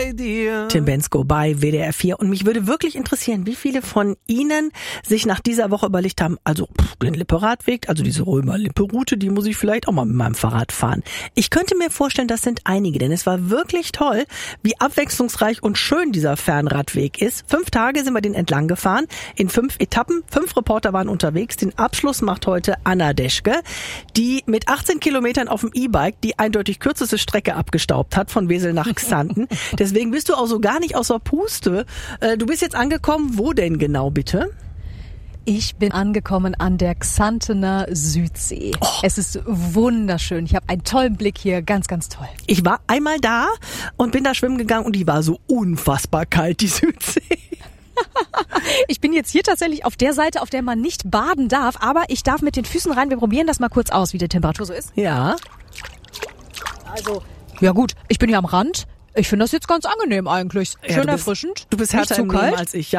bei dir. Tim Bendzko bei WDR 4. Und mich würde wirklich interessieren, wie viele von Ihnen sich nach dieser Woche überlegt haben, also den Lippe-Radweg, also diese Römer-Lippe-Route, die muss ich vielleicht auch mal mit meinem Fahrrad fahren. Ich könnte mir vorstellen, das sind einige, denn es war wirklich toll, wie abwechslungsreich und schön dieser Fernradweg ist. 5 Tage sind wir den entlang gefahren, in 5 Etappen. 5 Reporter waren unterwegs. Den Abschluss macht heute Anna Deschke, die mit 18 Kilometern auf dem E-Bike die eindeutig kürzeste Strecke abgestaubt hat, von Wesel nach Xanten. Deswegen bist du auch so gar nicht außer Puste. Du bist jetzt angekommen, wo denn genau bitte? Ich bin angekommen an der Xantener Südsee. Oh. Es ist wunderschön. Ich habe einen tollen Blick hier, ganz, ganz toll. Ich war einmal da und bin da schwimmen gegangen und die war so unfassbar kalt, die Südsee. Ich bin jetzt hier tatsächlich auf der Seite, auf der man nicht baden darf, aber ich darf mit den Füßen rein. Wir probieren das mal kurz aus, wie die Temperatur so ist. Ja. Also, ja gut, ich bin hier am Rand. Ich finde das jetzt ganz angenehm eigentlich. Schön erfrischend. Du bist härter im Leben als ich. Ja.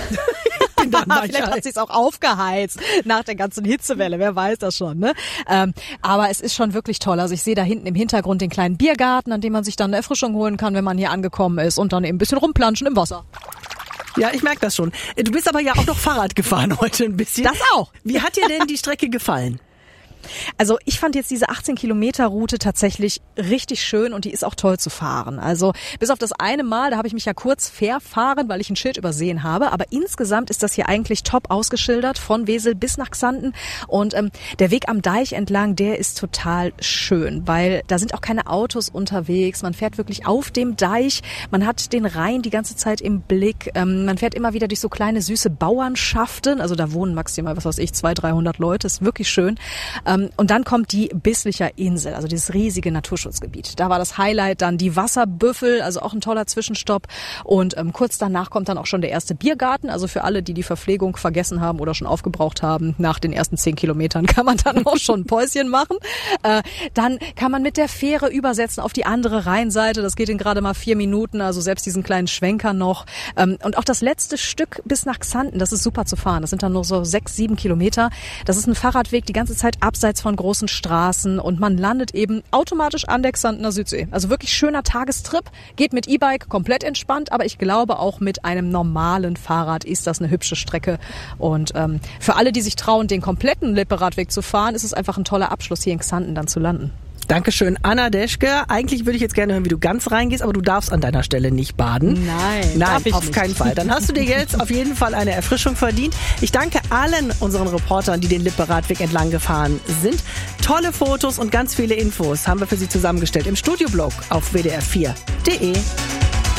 Vielleicht hat sich's auch aufgeheizt nach der ganzen Hitzewelle, wer weiß das schon, ne? Aber es ist schon wirklich toll. Also ich sehe da hinten im Hintergrund den kleinen Biergarten, an dem man sich dann eine Erfrischung holen kann, wenn man hier angekommen ist und dann eben ein bisschen rumplanschen im Wasser. Ja, ich merke das schon. Du bist aber ja auch noch Fahrrad gefahren heute ein bisschen. Das auch. Wie hat dir denn die Strecke gefallen? Also ich fand jetzt diese 18 Kilometer Route tatsächlich richtig schön und die ist auch toll zu fahren. Also bis auf das eine Mal, da habe ich mich ja kurz verfahren, weil ich ein Schild übersehen habe. Aber insgesamt ist das hier eigentlich top ausgeschildert, von Wesel bis nach Xanten. Und der Weg am Deich entlang, der ist total schön, weil da sind auch keine Autos unterwegs. Man fährt wirklich auf dem Deich. Man hat den Rhein die ganze Zeit im Blick. Man fährt immer wieder durch so kleine süße Bauernschaften. Also da wohnen maximal, 200-300 Leute. Ist wirklich schön. Und dann kommt die Bisslicher Insel, also dieses riesige Naturschutzgebiet. Da war das Highlight dann die Wasserbüffel, also auch ein toller Zwischenstopp. Und kurz danach kommt dann auch schon der erste Biergarten. Also für alle, die die Verpflegung vergessen haben oder schon aufgebraucht haben, nach den ersten 10 Kilometern kann man dann auch schon ein Päuschen machen. Dann kann man mit der Fähre übersetzen auf die andere Rheinseite. Das geht in gerade mal 4 Minuten, also selbst diesen kleinen Schwenker noch. Und auch das letzte Stück bis nach Xanten, das ist super zu fahren. Das sind dann nur so 6-7 Kilometer. Das ist ein Fahrradweg, die ganze Zeit abseits von großen Straßen und man landet eben automatisch an der Xantener Südsee. Also wirklich schöner Tagestrip, geht mit E-Bike komplett entspannt, aber ich glaube auch mit einem normalen Fahrrad ist das eine hübsche Strecke. Und für alle, die sich trauen, den kompletten Lippe-Radweg zu fahren, ist es einfach ein toller Abschluss, hier in Xanten dann zu landen. Dankeschön, Anna Deschke. Eigentlich würde ich jetzt gerne hören, wie du ganz reingehst, aber du darfst an deiner Stelle nicht baden. Nein, auf keinen Fall. Dann hast du dir jetzt auf jeden Fall eine Erfrischung verdient. Ich danke allen unseren Reportern, die den Lippe-Radweg entlang gefahren sind. Tolle Fotos und ganz viele Infos haben wir für Sie zusammengestellt im Studioblog auf wdr4.de.